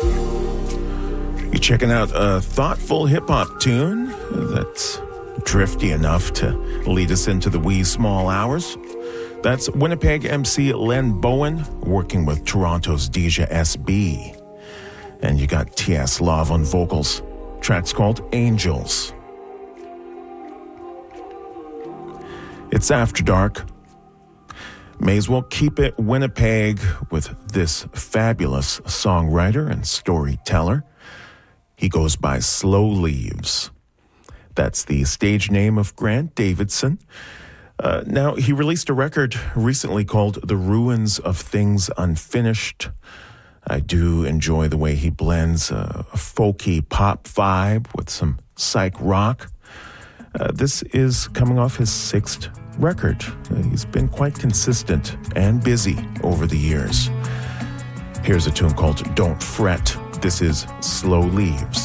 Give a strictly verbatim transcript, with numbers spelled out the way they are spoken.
You're checking out a thoughtful hip-hop tune that's drifty enough to lead us into the wee small hours. That's Winnipeg M C Len Bowen working with Toronto's Deja S B. And you got T S Love on vocals. Track's called Angels. It's After Dark. May as well keep it Winnipeg with this fabulous songwriter and storyteller. He goes by Slow Leaves. That's the stage name of Grant Davidson. Uh, now, he released a record recently called The Ruins of Things Unfinished. I do enjoy the way he blends a, a folky pop vibe with some psych rock. Uh, this is coming off his sixth record. Uh, he's been quite consistent and busy over the years. Here's a tune called Don't Fret. This is Slow Leaves.